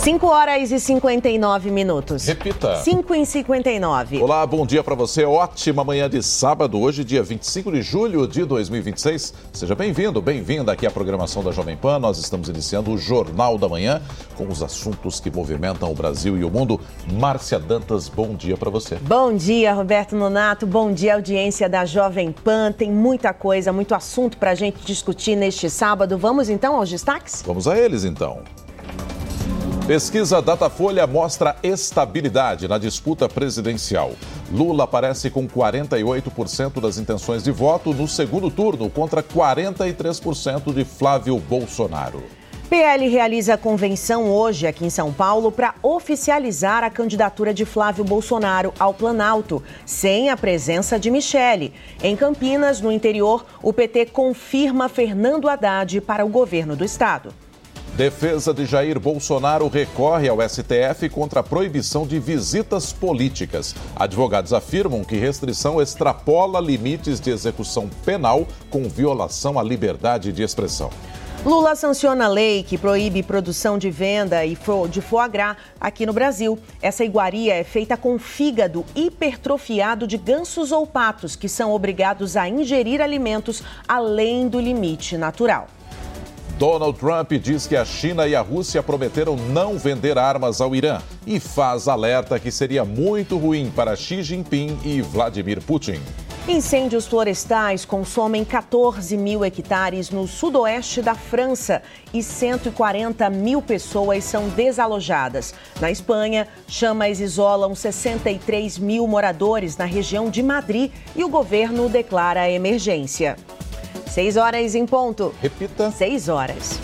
5h59. Repita. 5h59. Olá, bom dia para você. Ótima manhã de sábado, hoje dia 25 de julho de 2026. Seja bem-vindo, bem-vinda aqui à programação da Jovem Pan. Nós estamos iniciando o Jornal da Manhã com os assuntos que movimentam o Brasil e o mundo. Márcia Dantas, bom dia para você. Bom dia, Roberto Nonato. Bom dia, audiência da Jovem Pan. Tem muita coisa, muito assunto para a gente discutir neste sábado. Vamos então aos destaques? Vamos a eles então. Pesquisa Datafolha mostra estabilidade na disputa presidencial. Lula aparece com 48% das intenções de voto no segundo turno, contra 43% de Flávio Bolsonaro. PL realiza convenção hoje aqui em São Paulo para oficializar a candidatura de Flávio Bolsonaro ao Planalto, sem a presença de Michele. Em Campinas, no interior, o PT confirma Fernando Haddad para o governo do estado. Defesa de Jair Bolsonaro recorre ao STF contra a proibição de visitas políticas. Advogados afirmam que restrição extrapola limites de execução penal com violação à liberdade de expressão. Lula sanciona a lei que proíbe produção de venda de foie gras aqui no Brasil. Essa iguaria é feita com fígado hipertrofiado de gansos ou patos, que são obrigados a ingerir alimentos além do limite natural. Donald Trump diz que a China e a Rússia prometeram não vender armas ao Irã e faz alerta que seria muito ruim para Xi Jinping e Vladimir Putin. Incêndios florestais consomem 14 mil hectares no sudoeste da França e 140 mil pessoas são desalojadas. Na Espanha, chamas isolam 63 mil moradores na região de Madrid e o governo declara emergência. 6 horas em ponto. Repita. 6 horas.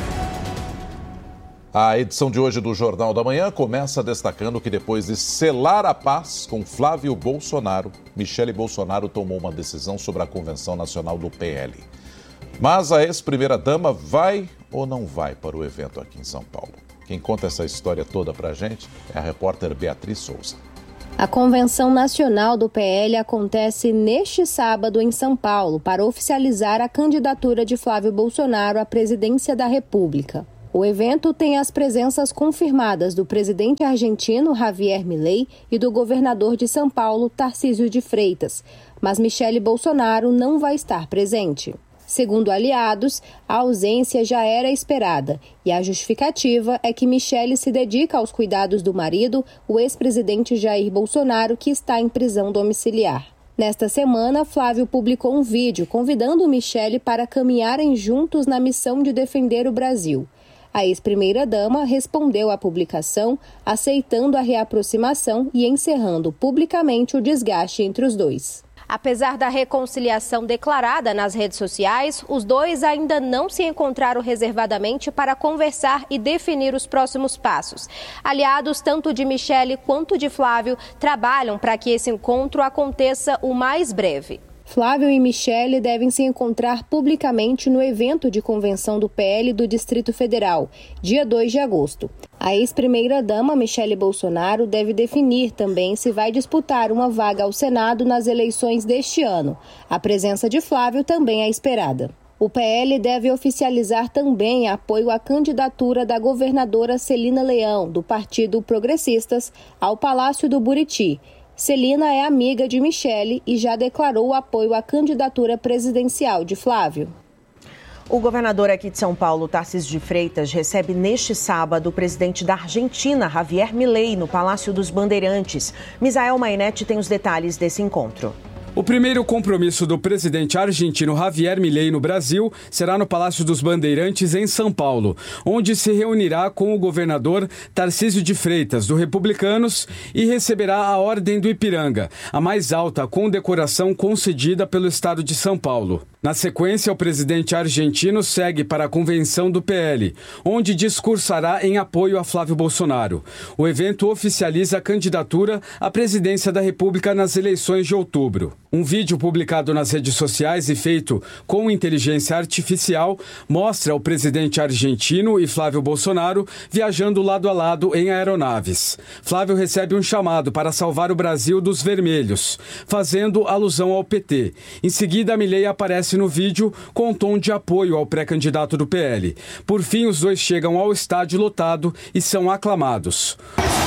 A edição de hoje do Jornal da Manhã começa destacando que depois de selar a paz com Flávio Bolsonaro, Michele Bolsonaro tomou uma decisão sobre a Convenção Nacional do PL. Mas a ex-primeira-dama vai ou não vai para o evento aqui em São Paulo? Quem conta essa história toda pra gente é a repórter Beatriz Souza. A Convenção Nacional do PL acontece neste sábado em São Paulo para oficializar a candidatura de Flávio Bolsonaro à presidência da República. O evento tem as presenças confirmadas do presidente argentino Javier Milei e do governador de São Paulo, Tarcísio de Freitas, mas Michele Bolsonaro não vai estar presente. Segundo aliados, a ausência já era esperada e a justificativa é que Michele se dedica aos cuidados do marido, o ex-presidente Jair Bolsonaro, que está em prisão domiciliar. Nesta semana, Flávio publicou um vídeo convidando Michele para caminharem juntos na missão de defender o Brasil. A ex-primeira-dama respondeu à publicação, aceitando a reaproximação e encerrando publicamente o desgaste entre os dois. Apesar da reconciliação declarada nas redes sociais, os dois ainda não se encontraram reservadamente para conversar e definir os próximos passos. Aliados tanto de Michele quanto de Flávio trabalham para que esse encontro aconteça o mais breve. Flávio e Michele devem se encontrar publicamente no evento de convenção do PL do Distrito Federal, dia 2 de agosto. A ex-primeira-dama Michele Bolsonaro deve definir também se vai disputar uma vaga ao Senado nas eleições deste ano. A presença de Flávio também é esperada. O PL deve oficializar também apoio à candidatura da governadora Celina Leão, do Partido Progressistas, ao Palácio do Buriti. Celina é amiga de Michele e já declarou apoio à candidatura presidencial de Flávio. O governador aqui de São Paulo, Tarcísio de Freitas, recebe neste sábado o presidente da Argentina, Javier Milei, no Palácio dos Bandeirantes. Misael Mainetti tem os detalhes desse encontro. O primeiro compromisso do presidente argentino Javier Milei no Brasil será no Palácio dos Bandeirantes, em São Paulo, onde se reunirá com o governador Tarcísio de Freitas, do Republicanos, e receberá a Ordem do Ipiranga, a mais alta condecoração concedida pelo Estado de São Paulo. Na sequência, o presidente argentino segue para a convenção do PL, onde discursará em apoio a Flávio Bolsonaro. O evento oficializa a candidatura à presidência da República nas eleições de outubro. Um vídeo publicado nas redes sociais e feito com inteligência artificial mostra o presidente argentino e Flávio Bolsonaro viajando lado a lado em aeronaves. Flávio recebe um chamado para salvar o Brasil dos vermelhos, fazendo alusão ao PT. Em seguida, Milei aparece aparece no vídeo com um tom de apoio ao pré-candidato do PL. Por fim, os dois chegam ao estádio lotado e são aclamados.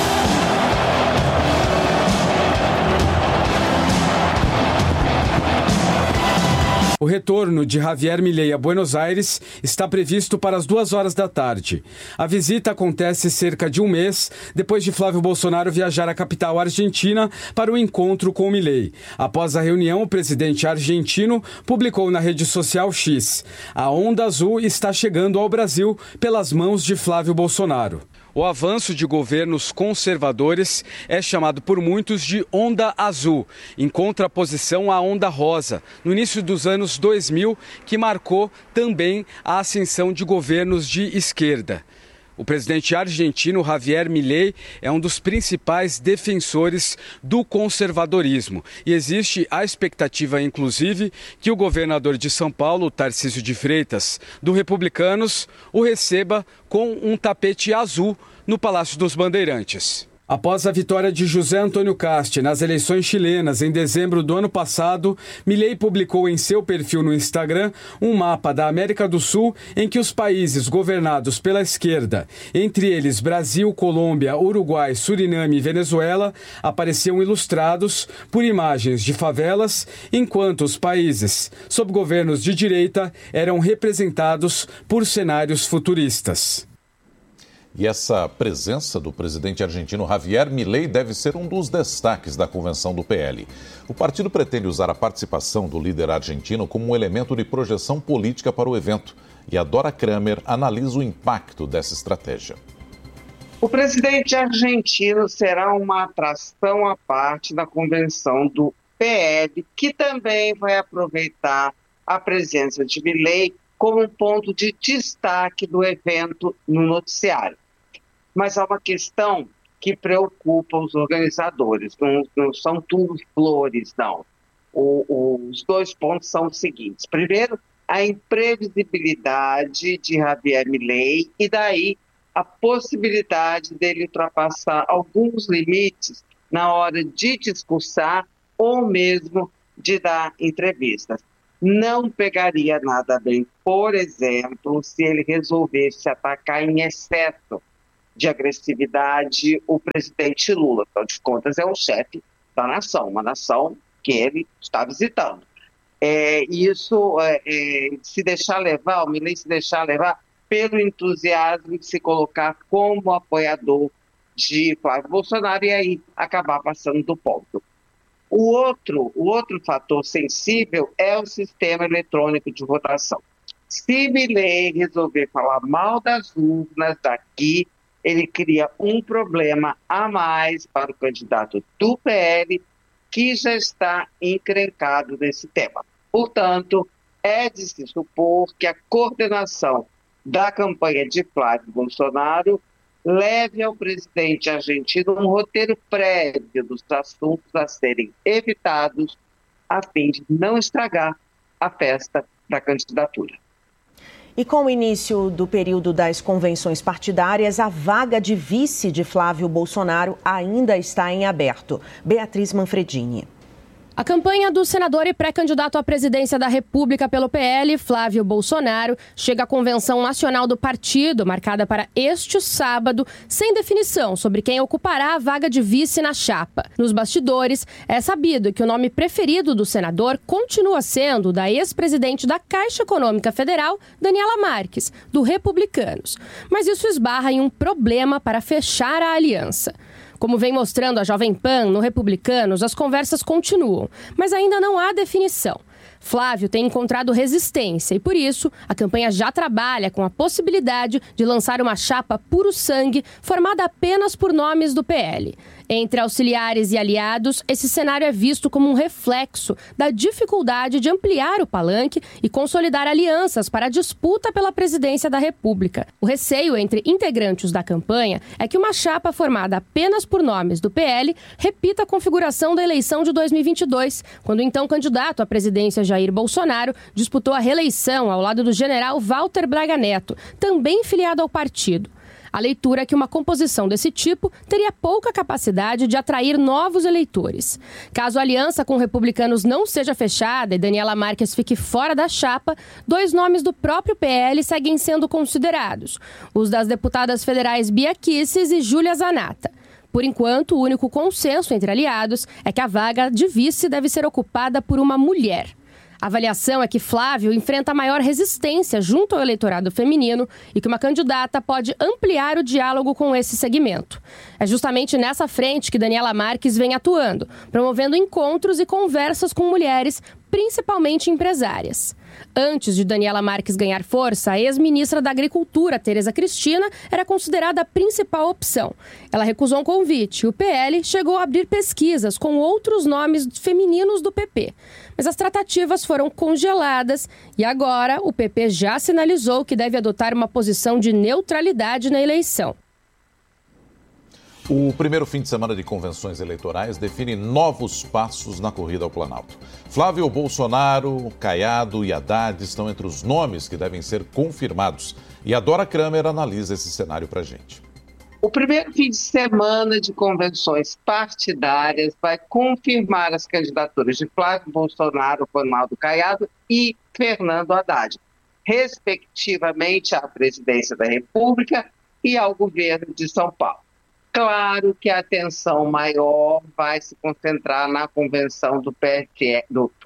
O retorno de Javier Milei a Buenos Aires está previsto para as 2h da tarde. A visita acontece cerca de um mês depois de Flávio Bolsonaro viajar à capital argentina para o encontro com Milei. Após a reunião, o presidente argentino publicou na rede social X: "A onda azul está chegando ao Brasil pelas mãos de Flávio Bolsonaro." O avanço de governos conservadores é chamado por muitos de onda azul, em contraposição à onda rosa, no início dos anos 2000, que marcou também a ascensão de governos de esquerda. O presidente argentino Javier Milei é um dos principais defensores do conservadorismo e existe a expectativa, inclusive, que o governador de São Paulo, Tarcísio de Freitas, do Republicanos, o receba com um tapete azul no Palácio dos Bandeirantes. Após a vitória de José Antônio Cast nas eleições chilenas em dezembro do ano passado, Milei publicou em seu perfil no Instagram um mapa da América do Sul em que os países governados pela esquerda, entre eles Brasil, Colômbia, Uruguai, Suriname e Venezuela, apareciam ilustrados por imagens de favelas, enquanto os países sob governos de direita eram representados por cenários futuristas. E essa presença do presidente argentino Javier Milei deve ser um dos destaques da convenção do PL. O partido pretende usar a participação do líder argentino como um elemento de projeção política para o evento. E a Dora Kramer analisa o impacto dessa estratégia. O presidente argentino será uma atração à parte da convenção do PL, que também vai aproveitar a presença de Milei como um ponto de destaque do evento no noticiário. Mas há uma questão que preocupa os organizadores, não são tudo flores, não. Os dois pontos são os seguintes. Primeiro, a imprevisibilidade de Javier Milei e daí a possibilidade dele ultrapassar alguns limites na hora de discursar ou mesmo de dar entrevistas. Não pegaria nada bem, por exemplo, se ele resolvesse atacar em excesso de agressividade o presidente Lula. Afinal de contas, é o chefe da nação, uma nação que ele está visitando. Se deixar levar, o Milei se deixar levar pelo entusiasmo de se colocar como apoiador de Flávio Bolsonaro e aí acabar passando do ponto. O outro fator sensível é o sistema eletrônico de votação. Se Milei resolver falar mal das urnas daqui, ele cria um problema a mais para o candidato do PL, que já está encrencado nesse tema. Portanto, é de se supor que a coordenação da campanha de Flávio Bolsonaro leve ao presidente argentino um roteiro prévio dos assuntos a serem evitados, a fim de não estragar a festa da candidatura. E com o início do período das convenções partidárias, a vaga de vice de Flávio Bolsonaro ainda está em aberto. Beatriz Manfredini. A campanha do senador e pré-candidato à presidência da República pelo PL, Flávio Bolsonaro, chega à convenção nacional do partido, marcada para este sábado, sem definição sobre quem ocupará a vaga de vice na chapa. Nos bastidores, é sabido que o nome preferido do senador continua sendo o da ex-presidente da Caixa Econômica Federal, Daniela Marques, do Republicanos. Mas isso esbarra em um problema para fechar a aliança. Como vem mostrando a Jovem Pan no Republicanos, as conversas continuam, mas ainda não há definição. Flávio tem encontrado resistência e, por isso, a campanha já trabalha com a possibilidade de lançar uma chapa puro sangue formada apenas por nomes do PL. Entre auxiliares e aliados, esse cenário é visto como um reflexo da dificuldade de ampliar o palanque e consolidar alianças para a disputa pela presidência da República. O receio entre integrantes da campanha é que uma chapa formada apenas por nomes do PL repita a configuração da eleição de 2022, quando o então candidato à presidência Jair Bolsonaro disputou a reeleição ao lado do general Walter Braga Neto, também filiado ao partido. A leitura é que uma composição desse tipo teria pouca capacidade de atrair novos eleitores. Caso a aliança com republicanos não seja fechada e Daniela Marques fique fora da chapa, 2 nomes do próprio PL seguem sendo considerados: os das deputadas federais Bia Kicis e Júlia Zanatta. Por enquanto, o único consenso entre aliados é que a vaga de vice deve ser ocupada por uma mulher. A avaliação é que Flávio enfrenta maior resistência junto ao eleitorado feminino e que uma candidata pode ampliar o diálogo com esse segmento. É justamente nessa frente que Daniela Marques vem atuando, promovendo encontros e conversas com mulheres, principalmente empresárias. Antes de Daniela Marques ganhar força, a ex-ministra da Agricultura, Tereza Cristina, era considerada a principal opção. Ela recusou um convite e o PL chegou a abrir pesquisas com outros nomes femininos do PP. Mas as tratativas foram congeladas e agora o PP já sinalizou que deve adotar uma posição de neutralidade na eleição. O primeiro fim de semana de convenções eleitorais define novos passos na corrida ao Planalto. Flávio Bolsonaro, Caiado e Haddad estão entre os nomes que devem ser confirmados. E a Dora Kramer analisa esse cenário para a gente. O primeiro fim de semana de convenções partidárias vai confirmar as candidaturas de Flávio Bolsonaro, Ronaldo Caiado e Fernando Haddad, respectivamente à presidência da República e ao governo de São Paulo. Claro que a atenção maior vai se concentrar na convenção do PFL,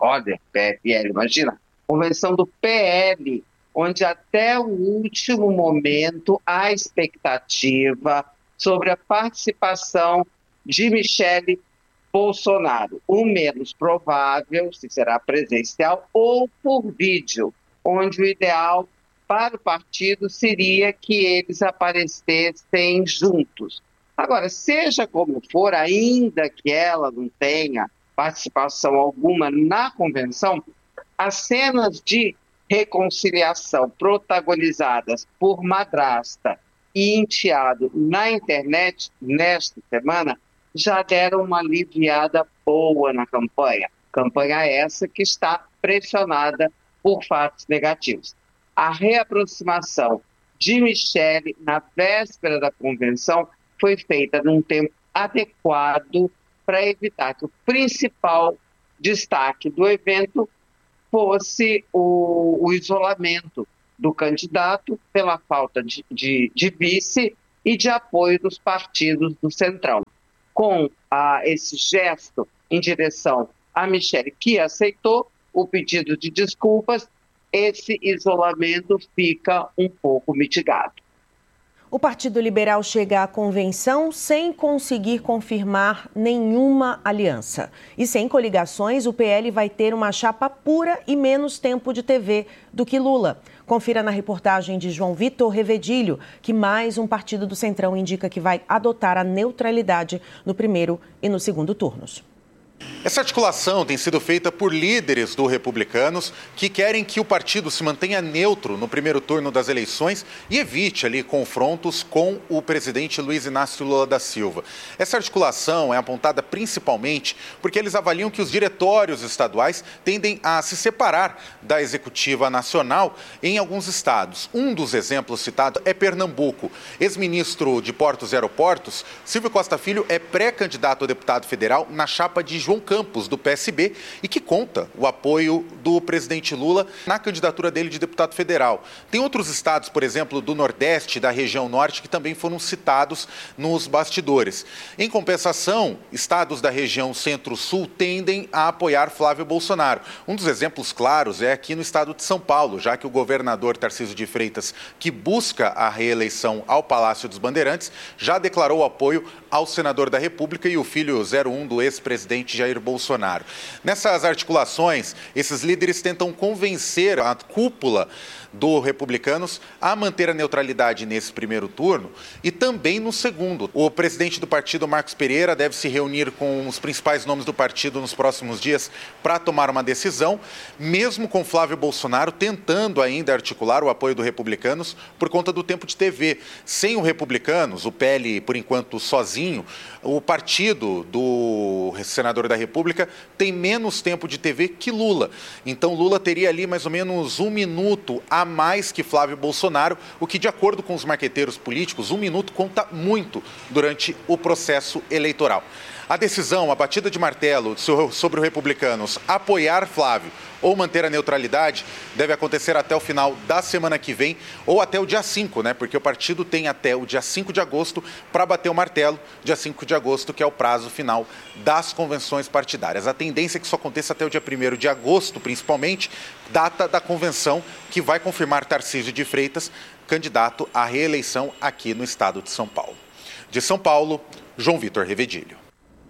convenção do PL, onde até o último momento há expectativa sobre a participação de Michele Bolsonaro. O menos provável, se será presencial ou por vídeo, onde o ideal para o partido seria que eles aparecessem juntos. Agora, seja como for, ainda que ela não tenha participação alguma na convenção, as cenas de reconciliação protagonizadas por madrasta e enteado na internet nesta semana já deram uma aliviada boa na campanha. Campanha essa que está pressionada por fatos negativos. A reaproximação de Michele na véspera da convenção foi feita num tempo adequado para evitar que o principal destaque do evento fosse o isolamento do candidato pela falta de vice e de apoio dos partidos do Centrão. Com esse gesto em direção a Michele, que aceitou o pedido de desculpas, esse isolamento fica um pouco mitigado. O Partido Liberal chega à convenção sem conseguir confirmar nenhuma aliança. E sem coligações, o PL vai ter uma chapa pura e menos tempo de TV do que Lula. Confira na reportagem de João Vitor Revedilho, que mais um partido do Centrão indica que vai adotar a neutralidade no primeiro e no segundo turnos. Essa articulação tem sido feita por líderes do Republicanos que querem que o partido se mantenha neutro no primeiro turno das eleições e evite ali confrontos com o presidente Luiz Inácio Lula da Silva. Essa articulação é apontada principalmente porque eles avaliam que os diretórios estaduais tendem a se separar da executiva nacional em alguns estados. Um dos exemplos citados é Pernambuco. Ex-ministro de Portos e Aeroportos, Silvio Costa Filho, é pré-candidato a deputado federal na chapa de João Campos, do PSB, e que conta o apoio do presidente Lula na candidatura dele de deputado federal. Tem outros estados, por exemplo, do Nordeste, da região Norte, que também foram citados nos bastidores. Em compensação, estados da região Centro-Sul tendem a apoiar Flávio Bolsonaro. Um dos exemplos claros é aqui no estado de São Paulo, já que o governador Tarcísio de Freitas, que busca a reeleição ao Palácio dos Bandeirantes, já declarou apoio ao senador da República e o filho 01 do ex-presidente Jair Bolsonaro. Nessas articulações, esses líderes tentam convencer a cúpula do Republicanos a manter a neutralidade nesse primeiro turno e também no segundo. O presidente do partido, Marcos Pereira, deve se reunir com os principais nomes do partido nos próximos dias para tomar uma decisão, mesmo com Flávio Bolsonaro tentando ainda articular o apoio do Republicanos por conta do tempo de TV. Sem o Republicanos, o PL, por enquanto, sozinho, o partido do senador senador da República, tem menos tempo de TV que Lula. Então Lula teria ali mais ou menos 1 minuto a mais que Flávio Bolsonaro, o que, de acordo com os marqueteiros políticos, 1 minuto conta muito durante o processo eleitoral. A decisão, a batida de martelo sobre os republicanos apoiar Flávio ou manter a neutralidade deve acontecer até o final da semana que vem ou até o dia 5, né? Porque o partido tem até o dia 5 de agosto para bater o martelo, dia 5 de agosto, que é o prazo final das convenções partidárias. A tendência é que isso aconteça até o dia 1º de agosto, principalmente, data da convenção que vai confirmar Tarcísio de Freitas, candidato à reeleição aqui no estado de São Paulo. De São Paulo, João Vitor Revedilho.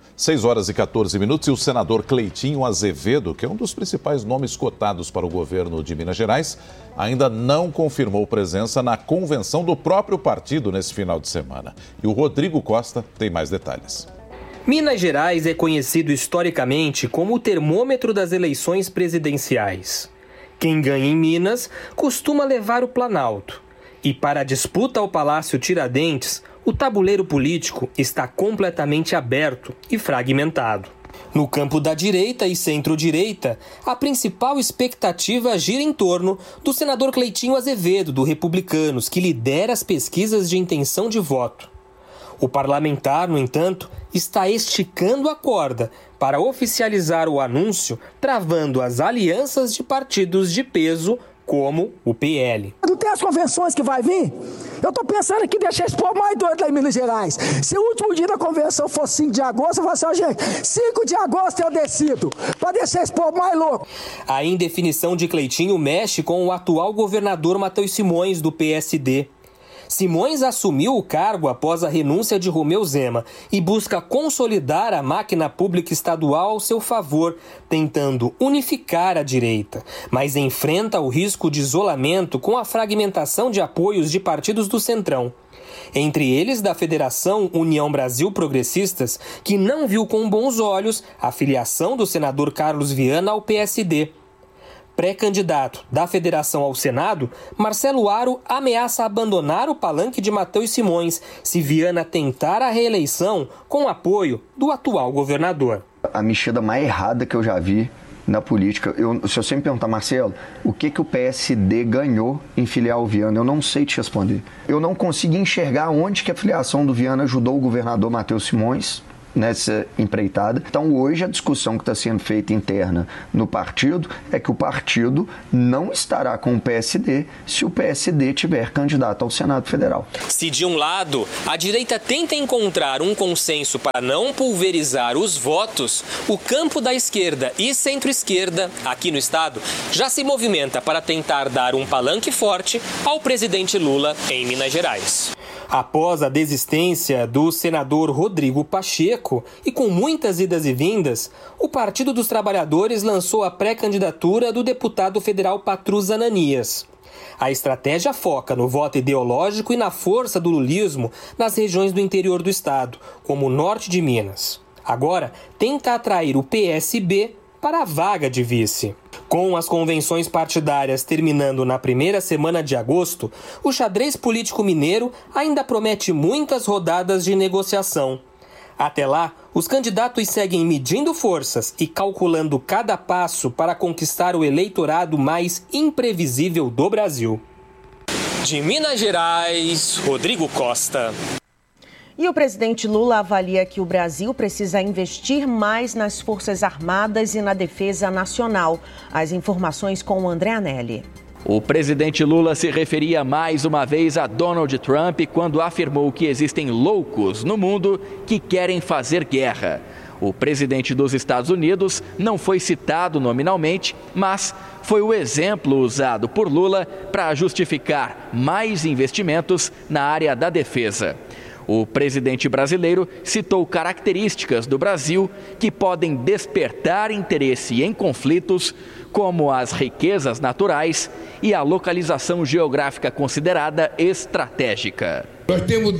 6 horas e 14 minutos e o senador Cleitinho Azevedo, que é um dos principais nomes cotados para o governo de Minas Gerais, ainda não confirmou presença na convenção do próprio partido nesse final de semana. E o Rodrigo Costa tem mais detalhes. Minas Gerais é conhecido historicamente como o termômetro das eleições presidenciais. Quem ganha em Minas costuma levar o Planalto. E para a disputa ao Palácio Tiradentes, o tabuleiro político está completamente aberto e fragmentado. No campo da direita e centro-direita, a principal expectativa gira em torno do senador Cleitinho Azevedo, do Republicanos, que lidera as pesquisas de intenção de voto. O parlamentar, no entanto, está esticando a corda para oficializar o anúncio, travando as alianças de partidos de peso como o PL. Não tem as convenções que vai vir? Eu estou pensando aqui deixar esse povo mais doido lá em Minas Gerais. Se o último dia da convenção for 5 de agosto, eu vou assim, gente, 5 de agosto eu decido, para deixar esse povo mais louco. A indefinição de Cleitinho mexe com o atual governador Matheus Simões, do PSD. Simões assumiu o cargo após a renúncia de Romeu Zema e busca consolidar a máquina pública estadual ao seu favor, tentando unificar a direita, mas enfrenta o risco de isolamento com a fragmentação de apoios de partidos do Centrão. Entre eles da Federação União Brasil Progressistas, que não viu com bons olhos a filiação do senador Carlos Viana ao PSD. Pré-candidato da federação ao Senado, Marcelo Aro ameaça abandonar o palanque de Matheus Simões se Viana tentar a reeleição com apoio do atual governador. A mexida mais errada que eu já vi na política, se você me perguntar, Marcelo, o que o PSD ganhou em filiar o Viana, eu não sei te responder. Eu não consigo enxergar onde que a filiação do Viana ajudou o governador Matheus Simões nessa empreitada. Então, hoje, a discussão que está sendo feita interna no partido é que o partido não estará com o PSD se o PSD tiver candidato ao Senado Federal. Se, de um lado, a direita tenta encontrar um consenso para não pulverizar os votos, o campo da esquerda e centro-esquerda, aqui no estado, já se movimenta para tentar dar um palanque forte ao presidente Lula em Minas Gerais. Após a desistência do senador Rodrigo Pacheco e com muitas idas e vindas, o Partido dos Trabalhadores lançou a pré-candidatura do deputado federal Patrus Ananias. A estratégia foca no voto ideológico e na força do lulismo nas regiões do interior do estado, como o norte de Minas. Agora, tenta atrair o PSB para a vaga de vice. Com as convenções partidárias terminando na primeira semana de agosto, o xadrez político mineiro ainda promete muitas rodadas de negociação. Até lá, os candidatos seguem medindo forças e calculando cada passo para conquistar o eleitorado mais imprevisível do Brasil. De Minas Gerais, Rodrigo Costa. E o presidente Lula avalia que o Brasil precisa investir mais nas Forças Armadas e na defesa nacional. As informações com o André Anelli. O presidente Lula se referia mais uma vez a Donald Trump quando afirmou que existem loucos no mundo que querem fazer guerra. O presidente dos Estados Unidos não foi citado nominalmente, mas foi o exemplo usado por Lula para justificar mais investimentos na área da defesa. O presidente brasileiro citou características do Brasil que podem despertar interesse em conflitos, como as riquezas naturais e a localização geográfica considerada estratégica. Nós temos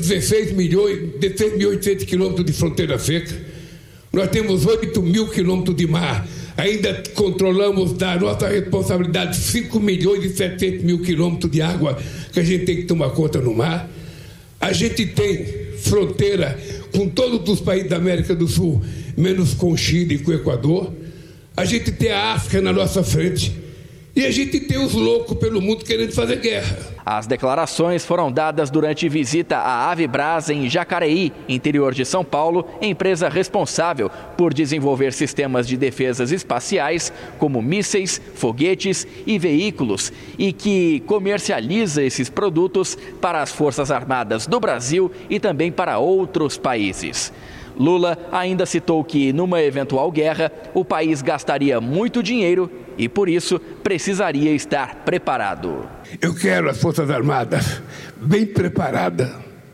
16.800 quilômetros de fronteira seca, nós temos 8.000 quilômetros de mar, ainda controlamos da nossa responsabilidade 5.700.000 quilômetros de água que a gente tem que tomar conta no mar. A gente tem fronteira com todos os países da América do Sul, menos com o Chile e com o Equador. A gente tem a África na nossa frente. E a gente tem os loucos pelo mundo querendo fazer guerra. As declarações foram dadas durante visita à Avibras em Jacareí, interior de São Paulo, empresa responsável por desenvolver sistemas de defesas espaciais, como mísseis, foguetes e veículos, e que comercializa esses produtos para as Forças Armadas do Brasil e também para outros países. Lula ainda citou que, numa eventual guerra, o país gastaria muito dinheiro e, por isso, precisaria estar preparado. Eu quero as Forças Armadas bem preparadas,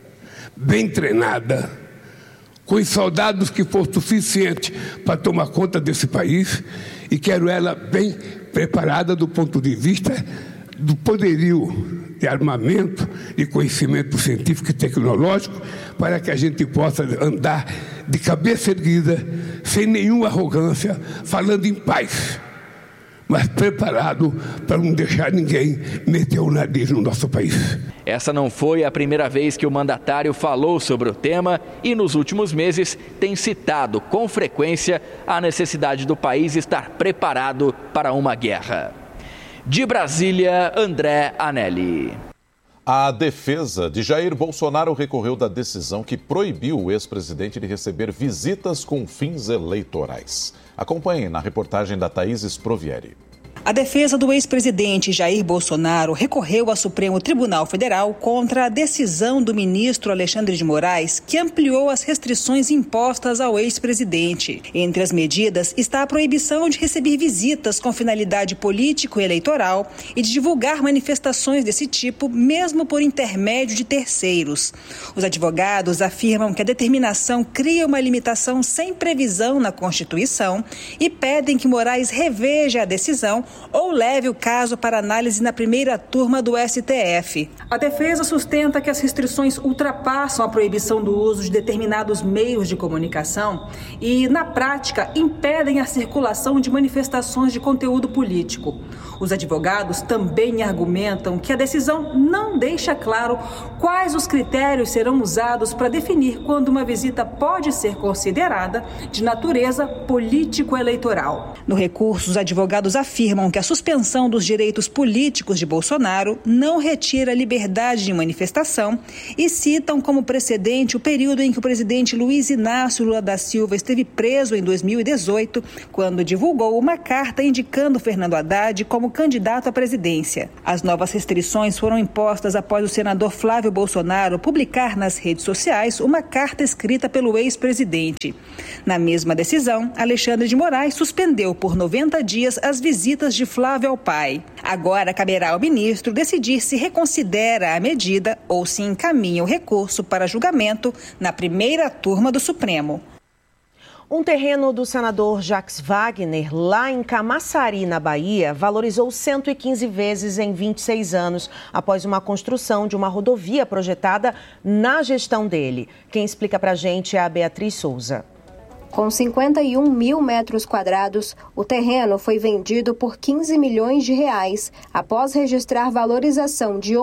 bem treinadas, com os soldados que for suficiente para tomar conta desse país, e quero ela bem preparada do ponto de vista do poderio de armamento, de conhecimento científico e tecnológico, para que a gente possa andar de cabeça erguida, sem nenhuma arrogância, falando em paz, mas preparado para não deixar ninguém meter o nariz no nosso país. Essa não foi a primeira vez que o mandatário falou sobre o tema e, nos últimos meses, tem citado com frequência a necessidade do país estar preparado para uma guerra. De Brasília, André Anelli. A defesa de Jair Bolsonaro recorreu da decisão que proibiu o ex-presidente de receber visitas com fins eleitorais. Acompanhem na reportagem da Thaís Sprovieri. A defesa do ex-presidente Jair Bolsonaro recorreu ao Supremo Tribunal Federal contra a decisão do ministro Alexandre de Moraes, que ampliou as restrições impostas ao ex-presidente. Entre as medidas está a proibição de receber visitas com finalidade político-eleitoral e de divulgar manifestações desse tipo, mesmo por intermédio de terceiros. Os advogados afirmam que a determinação cria uma limitação sem previsão na Constituição e pedem que Moraes reveja a decisão ou leve o caso para análise na primeira turma do STF. A defesa sustenta que as restrições ultrapassam a proibição do uso de determinados meios de comunicação e, na prática, impedem a circulação de manifestações de conteúdo político. Os advogados também argumentam que a decisão não deixa claro quais os critérios serão usados para definir quando uma visita pode ser considerada de natureza político-eleitoral. No recurso, os advogados afirmam que a suspensão dos direitos políticos de Bolsonaro não retira a liberdade de manifestação e citam como precedente o período em que o presidente Luiz Inácio Lula da Silva esteve preso em 2018, quando divulgou uma carta indicando Fernando Haddad como candidato à presidência. As novas restrições foram impostas após o senador Flávio Bolsonaro publicar nas redes sociais uma carta escrita pelo ex-presidente. Na mesma decisão, Alexandre de Moraes suspendeu por 90 dias as visitas de Flávio ao pai. Agora caberá ao ministro decidir se reconsidera a medida ou se encaminha o recurso para julgamento na primeira turma do Supremo. Um terreno do senador Jacques Wagner, lá em Camaçari, na Bahia, valorizou 115 vezes em 26 anos, após uma construção de uma rodovia projetada na gestão dele. Quem explica pra gente é a Beatriz Souza. Com 51 mil metros quadrados, o terreno foi vendido por 15 milhões de reais, após registrar valorização de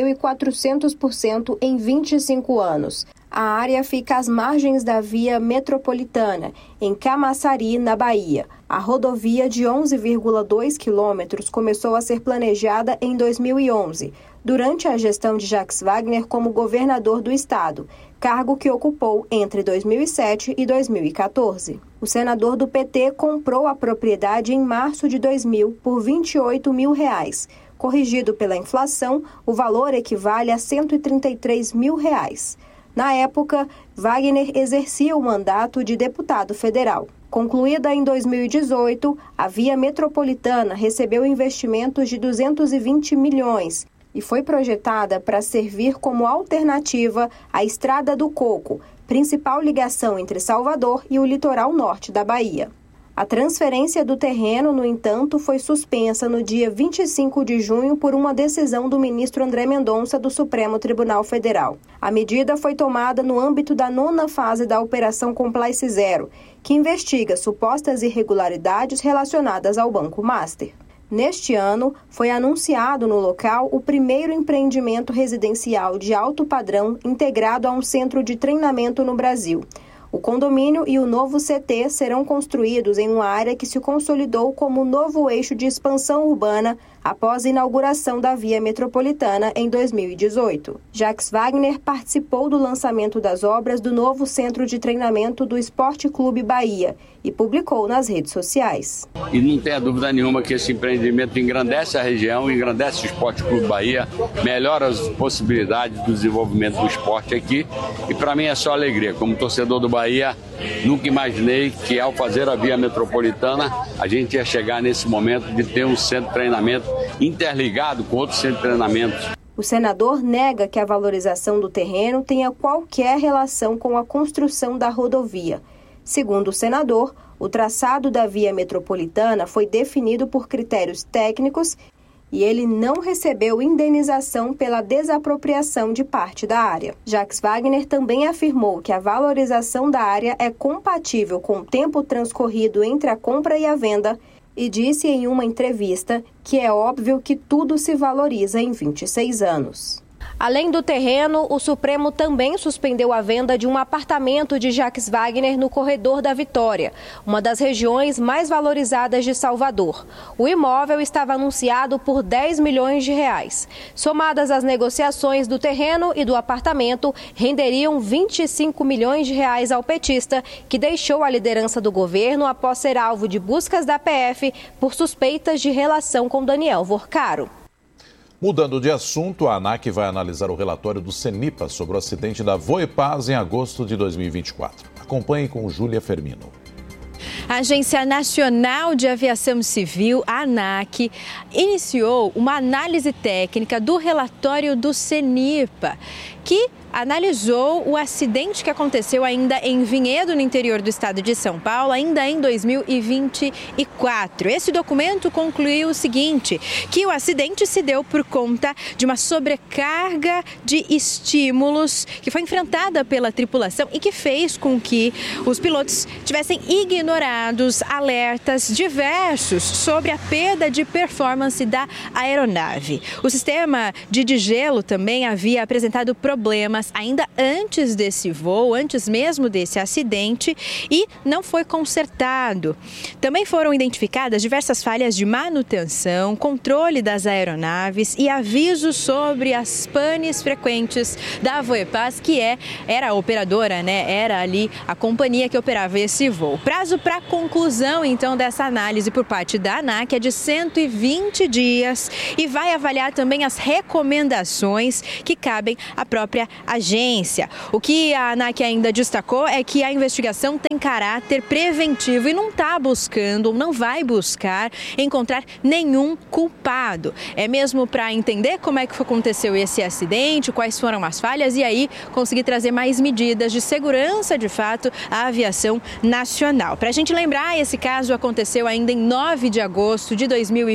11.400% em 25 anos. A área fica às margens da via metropolitana, em Camaçari, na Bahia. A rodovia de 11,2 quilômetros começou a ser planejada em 2011, durante a gestão de Jacques Wagner como governador do estado, cargo que ocupou entre 2007 e 2014. O senador do PT comprou a propriedade em março de 2000 por R$28 mil. Corrigido pela inflação, o valor equivale a R$133 mil. Na época, Wagner exercia o mandato de deputado federal. Concluída em 2018, a via metropolitana recebeu investimentos de 220 milhões e foi projetada para servir como alternativa à Estrada do Coco, principal ligação entre Salvador e o litoral norte da Bahia. A transferência do terreno, no entanto, foi suspensa no dia 25 de junho por uma decisão do ministro André Mendonça do Supremo Tribunal Federal. A medida foi tomada no âmbito da 9ª fase da Operação Compliance Zero, que investiga supostas irregularidades relacionadas ao Banco Master. Neste ano, foi anunciado no local o primeiro empreendimento residencial de alto padrão integrado a um centro de treinamento no Brasil. O condomínio e o novo CT serão construídos em uma área que se consolidou como novo eixo de expansão urbana após a inauguração da Via Metropolitana em 2018. Jacques Wagner participou do lançamento das obras do novo centro de treinamento do Esporte Clube Bahia e publicou nas redes sociais. E não tenha dúvida nenhuma que esse empreendimento engrandece a região, engrandece o Esporte Clube Bahia, melhora as possibilidades do desenvolvimento do esporte aqui. E para mim é só alegria. Como torcedor do Bahia, nunca imaginei que ao fazer a Via Metropolitana, a gente ia chegar nesse momento de ter um centro de treinamento interligado com outros centros de treinamento. O senador nega que a valorização do terreno tenha qualquer relação com a construção da rodovia. Segundo o senador, o traçado da Via Metropolitana foi definido por critérios técnicos e ele não recebeu indenização pela desapropriação de parte da área. Jacques Wagner também afirmou que a valorização da área é compatível com o tempo transcorrido entre a compra e a venda e disse em uma entrevista que é óbvio que tudo se valoriza em 26 anos. Além do terreno, o Supremo também suspendeu a venda de um apartamento de Jacques Wagner no Corredor da Vitória, uma das regiões mais valorizadas de Salvador. O imóvel estava anunciado por 10 milhões de reais. Somadas as negociações do terreno e do apartamento, renderiam 25 milhões de reais ao petista, que deixou a liderança do governo após ser alvo de buscas da PF por suspeitas de relação com Daniel Vorcaro. Mudando de assunto, a ANAC vai analisar o relatório do CENIPA sobre o acidente da Voepaz em agosto de 2024. Acompanhe com Júlia Fermino. A Agência Nacional de Aviação Civil, a ANAC, iniciou uma análise técnica do relatório do CENIPA, que analisou o acidente que aconteceu ainda em Vinhedo, no interior do estado de São Paulo, ainda em 2024. Esse documento concluiu o seguinte, que o acidente se deu por conta de uma sobrecarga de estímulos que foi enfrentada pela tripulação e que fez com que os pilotos tivessem ignorados alertas diversos sobre a perda de performance da aeronave. O sistema de degelo também havia apresentado problemas ainda antes desse voo, antes mesmo desse acidente, e não foi consertado. Também foram identificadas diversas falhas de manutenção, controle das aeronaves e avisos sobre as panes frequentes da Voepaz, que era a operadora, era ali a companhia que operava esse voo. Prazo para conclusão, então, dessa análise por parte da ANAC é de 120 dias e vai avaliar também as recomendações que cabem à própria agência. O que a ANAC ainda destacou é que a investigação tem caráter preventivo e não está buscando, não vai buscar encontrar nenhum culpado. É mesmo para entender como é que aconteceu esse acidente, quais foram as falhas e aí conseguir trazer mais medidas de segurança, de fato, à aviação nacional. Para a gente lembrar, esse caso aconteceu ainda em 9 de agosto de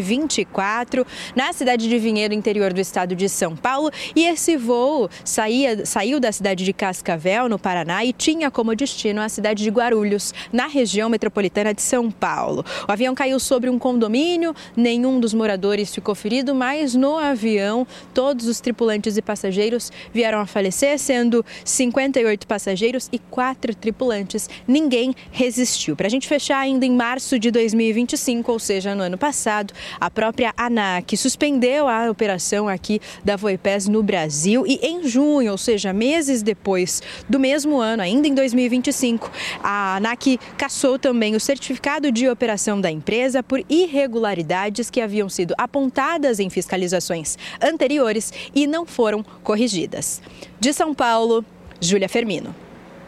2024, na cidade de Vinhedo, interior do estado de São Paulo, e esse voo saiu da cidade de Cascavel, no Paraná, e tinha como destino a cidade de Guarulhos, na região metropolitana de São Paulo. O avião caiu sobre um condomínio, nenhum dos moradores ficou ferido, mas no avião todos os tripulantes e passageiros vieram a falecer, sendo 58 passageiros e 4 tripulantes. Ninguém resistiu. Para a gente fechar, ainda em março de 2025, ou seja, no ano passado, a própria ANAC suspendeu a operação aqui da Voepaz no Brasil e em junho, ou seja, meses depois do mesmo ano, ainda em 2025, a ANAC cassou também o certificado de operação da empresa por irregularidades que haviam sido apontadas em fiscalizações anteriores e não foram corrigidas. De São Paulo, Júlia Fermino.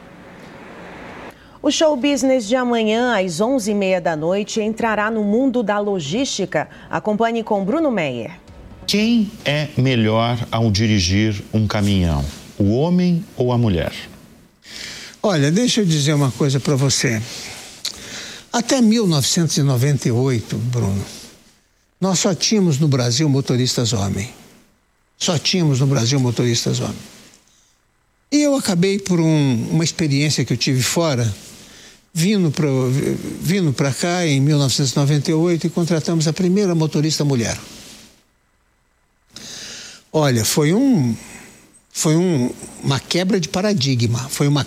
O show business de amanhã, às 11h30 da noite, entrará no mundo da logística. Acompanhe com Bruno Meyer. Quem é melhor ao dirigir um caminhão, o homem ou a mulher? Olha, deixa eu dizer uma coisa para você. Até 1998, Bruno, nós só tínhamos no Brasil motoristas homens. Só tínhamos no Brasil motoristas homens. E eu acabei, por uma experiência que eu tive fora, vindo para cá em 1998 e contratamos a primeira motorista mulher. Olha, foi uma quebra de paradigma.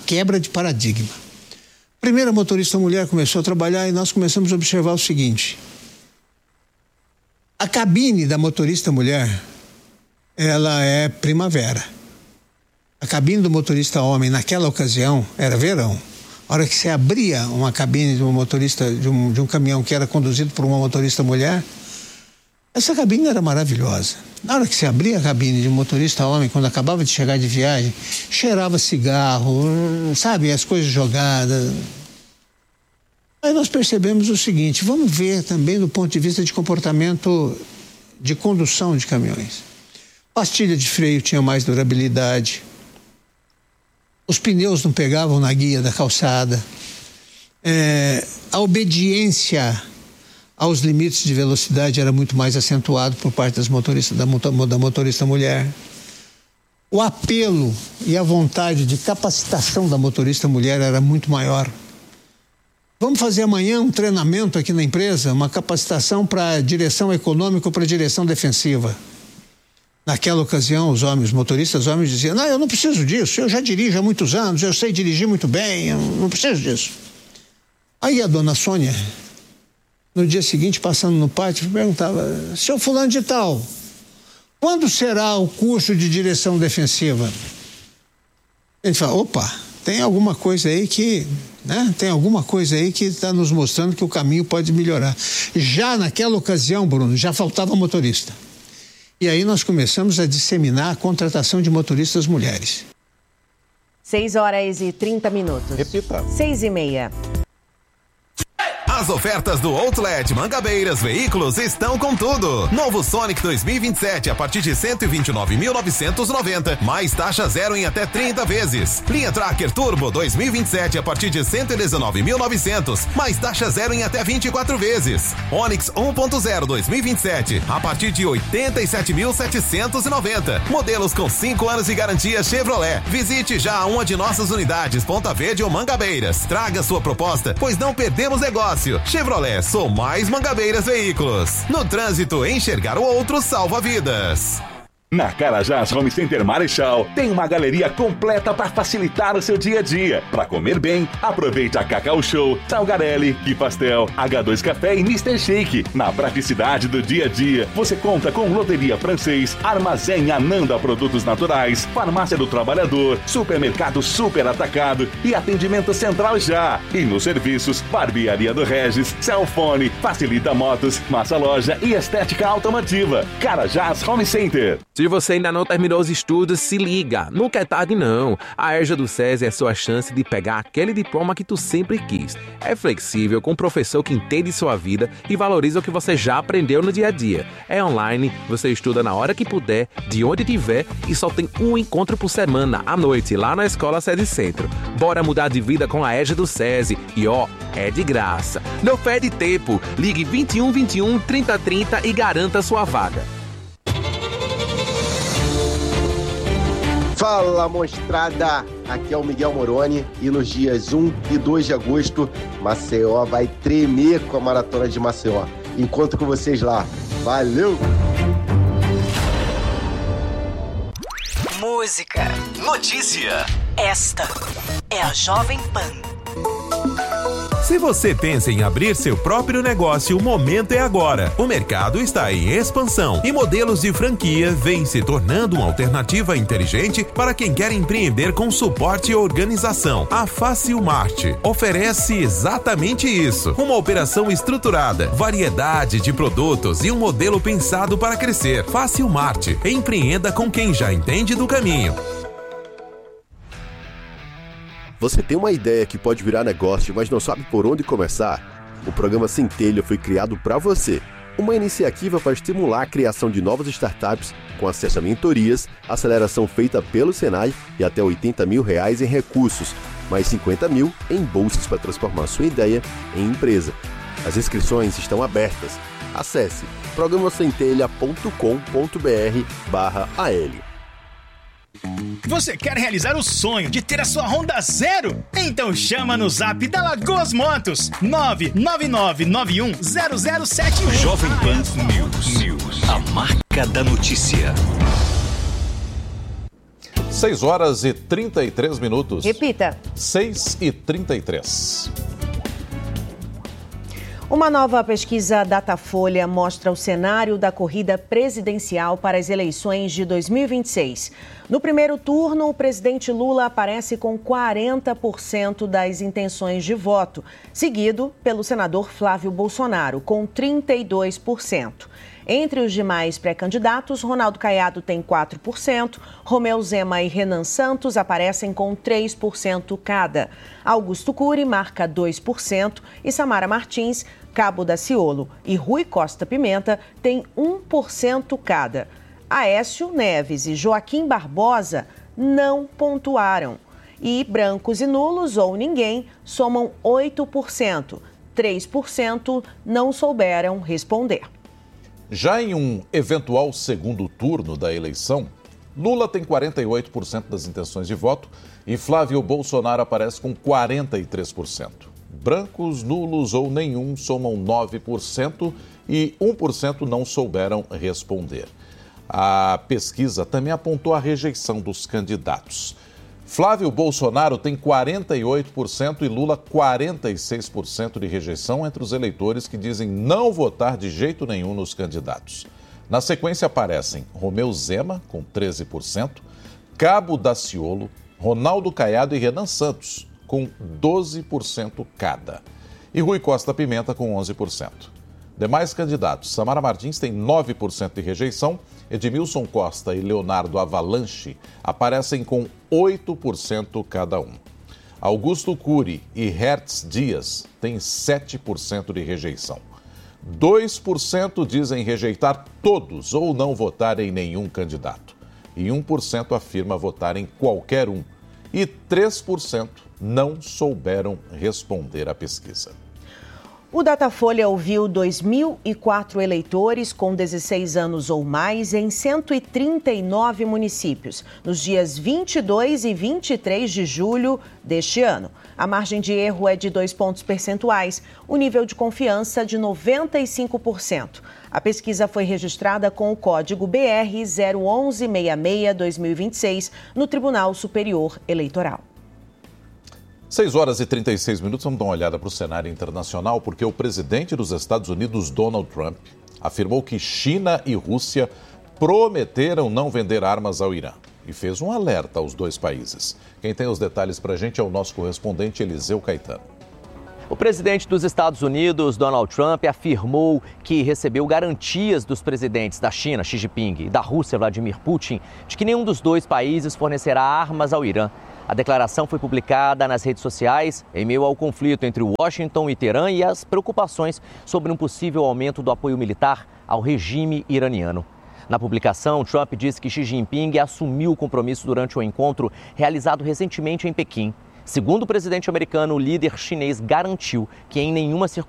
A primeira motorista mulher começou a trabalhar e nós começamos a observar o seguinte: a cabine da motorista mulher, ela é primavera. A cabine do motorista homem, naquela ocasião, era verão. A hora que você abria uma cabine de um motorista, de um caminhão que era conduzido por uma motorista mulher, essa cabine era maravilhosa. Na hora que você abria a cabine de um motorista homem, quando acabava de chegar de viagem, cheirava cigarro, sabe, as coisas jogadas. Aí nós percebemos o seguinte: vamos ver também do ponto de vista de comportamento de condução de caminhões. Pastilha de freio tinha mais durabilidade. Os pneus não pegavam na guia da calçada. A obediência aos limites de velocidade era muito mais acentuado por parte das motoristas, da motorista mulher. O apelo e a vontade de capacitação da motorista mulher era muito maior. Vamos fazer amanhã um treinamento aqui na empresa, uma capacitação para direção econômica ou para direção defensiva. Naquela ocasião, os motoristas homens diziam: não, eu não preciso disso, eu já dirijo há muitos anos, eu sei dirigir muito bem, eu não preciso disso. Aí a dona Sônia, no dia seguinte, passando no pátio, perguntava: seu fulano de tal, quando será o curso de direção defensiva? Ele fala: opa, tem alguma coisa aí que está nos mostrando que o caminho pode melhorar. Já naquela ocasião, Bruno, já faltava motorista. E aí nós começamos a disseminar a contratação de motoristas mulheres. 6h30. Repita. 6h30. As ofertas do Outlet Mangabeiras Veículos estão com tudo. Novo Sonic 2027 a partir de 129.990, mais taxa zero em até 30 vezes. Linha Tracker Turbo 2027 a partir de 119.900, mais taxa zero em até 24 vezes. Onix 1.0 2027 a partir de 87.790. Modelos com 5 anos de garantia Chevrolet. Visite já uma de nossas unidades, Ponta Verde ou Mangabeiras. Traga sua proposta, pois não perdemos negócio. Chevrolet, sou mais Mangabeiras Veículos. No trânsito, enxergar o outro salva vidas. Na Carajás Home Center Marechal tem uma galeria completa para facilitar o seu dia a dia. Para comer bem, aproveite a Cacau Show, Salgarelli, Que Pastel, H2 Café e Mr. Shake. Na praticidade do dia a dia, você conta com Loteria Francês, Armazém Ananda Produtos Naturais, Farmácia do Trabalhador, Supermercado Super Atacado e Atendimento Central Já. E nos serviços, Barbearia do Regis, Cellfone, Facilita Motos, Massa Loja e Estética Automotiva. Carajás Home Center. Se você ainda não terminou os estudos, se liga, nunca é tarde não. A EJA do SESI é a sua chance de pegar aquele diploma que tu sempre quis. É flexível, com um professor que entende sua vida e valoriza o que você já aprendeu no dia a dia. É online, você estuda na hora que puder, de onde tiver e só tem um encontro por semana, à noite, lá na Escola SESI Centro. Bora mudar de vida com a EJA do SESI e é de graça. Não perde tempo, ligue 21 21 30 30 e garanta sua vaga. Fala, mostrada! Aqui é o Miguel Moroni e nos dias 1 e 2 de agosto, Maceió vai tremer com a Maratona de Maceió. Encontro com vocês lá. Valeu! Música. Notícia. Esta é a Jovem Pan. Se você pensa em abrir seu próprio negócio, o momento é agora. O mercado está em expansão e modelos de franquia vêm se tornando uma alternativa inteligente para quem quer empreender com suporte e organização. A Facilmart oferece exatamente isso. Uma operação estruturada, variedade de produtos e um modelo pensado para crescer. Facilmart. Empreenda com quem já entende do caminho. Você tem uma ideia que pode virar negócio, mas não sabe por onde começar? O programa Centelha foi criado para você. Uma iniciativa para estimular a criação de novas startups com acesso a mentorias, aceleração feita pelo Senai e até R$80 mil em recursos, mais 50 mil em bolsas para transformar sua ideia em empresa. As inscrições estão abertas. Acesse programacentelha.com.br/AL. Você quer realizar o sonho de ter a sua Honda zero? Então chama no zap da Lagoas Motos, 999910071. Jovem Pan News. A marca da notícia. 6 horas e 33 minutos. Repita. 6h33. Uma nova pesquisa Datafolha mostra o cenário da corrida presidencial para as eleições de 2026. No primeiro turno, o presidente Lula aparece com 40% das intenções de voto, seguido pelo senador Flávio Bolsonaro, com 32%. Entre os demais pré-candidatos, Ronaldo Caiado tem 4%, Romeu Zema e Renan Santos aparecem com 3% cada. Augusto Cury marca 2% e Samara Martins, Cabo Daciolo e Rui Costa Pimenta têm 1% cada. Aécio Neves e Joaquim Barbosa não pontuaram. E brancos e nulos ou ninguém somam 8%. 3% não souberam responder. Já em um eventual segundo turno da eleição, Lula tem 48% das intenções de voto e Flávio Bolsonaro aparece com 43%. Brancos, nulos ou nenhum somam 9% e 1% não souberam responder. A pesquisa também apontou a rejeição dos candidatos. Flávio Bolsonaro tem 48% e Lula 46% de rejeição entre os eleitores que dizem não votar de jeito nenhum nos candidatos. Na sequência aparecem Romeu Zema, com 13%, Cabo Daciolo, Ronaldo Caiado e Renan Santos, com 12% cada. E Rui Costa Pimenta, com 11%. Demais candidatos, Samara Martins tem 9% de rejeição, Edmilson Costa e Leonardo Avalanche aparecem com 8% cada um. Augusto Cury e Hertz Dias têm 7% de rejeição. 2% dizem rejeitar todos ou não votar em nenhum candidato. E 1% afirma votar em qualquer um. E 3% não souberam responder à pesquisa. O Datafolha ouviu 2.004 eleitores com 16 anos ou mais em 139 municípios, nos dias 22 e 23 de julho deste ano. A margem de erro é de 2 pontos percentuais, o nível de confiança de 95%. A pesquisa foi registrada com o código BR 01166-2026 no Tribunal Superior Eleitoral. 6 horas e 36 minutos, vamos dar uma olhada para o cenário internacional, porque o presidente dos Estados Unidos, Donald Trump, afirmou que China e Rússia prometeram não vender armas ao Irã e fez um alerta aos dois países. Quem tem os detalhes para a gente é o nosso correspondente Eliseu Caetano. O presidente dos Estados Unidos, Donald Trump, afirmou que recebeu garantias dos presidentes da China, Xi Jinping, e da Rússia, Vladimir Putin, de que nenhum dos dois países fornecerá armas ao Irã. A declaração foi publicada nas redes sociais em meio ao conflito entre Washington e Teherã e as preocupações sobre um possível aumento do apoio militar ao regime iraniano. Na publicação, Trump disse que Xi Jinping assumiu o compromisso durante o encontro realizado recentemente em Pequim. Segundo o presidente americano, o líder chinês garantiu que em nenhuma circunstância